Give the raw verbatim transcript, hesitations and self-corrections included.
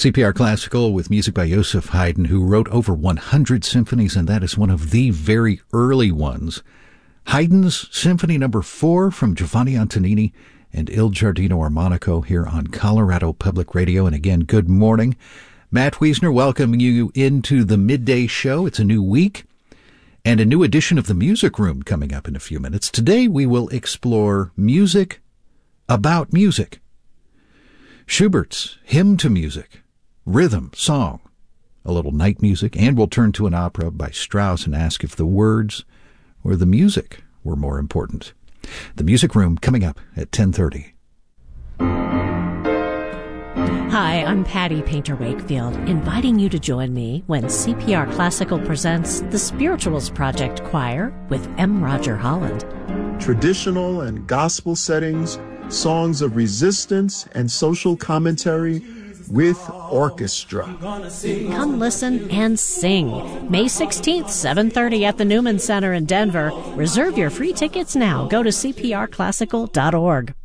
C P R Classical with music by Joseph Haydn, who wrote over one hundred symphonies, and that is one of the very early ones. Haydn's Symphony Number four from Giovanni Antonini and Il Giardino Armonico here on Colorado Public Radio. And again, good morning. Matt Wiesner welcoming you into the midday show. It's a new week and a new edition of the Music Room coming up in a few minutes. Today we will explore music about music. Schubert's Hymn to Music, rhythm, song, a little night music, and we'll turn to an opera by Strauss and ask if the words or the music were more important. The Music Room coming up at ten thirty. Hi, I'm Patty Painter Wakefield, inviting you to join me when C P R Classical presents the Spirituals Project Choir with M. Roger Holland. Traditional and gospel settings, songs of resistance and social commentary with orchestra. Come listen and sing. May sixteenth, seven thirty at the Newman Center in Denver. Reserve your free tickets now. Go to c p r classical dot org.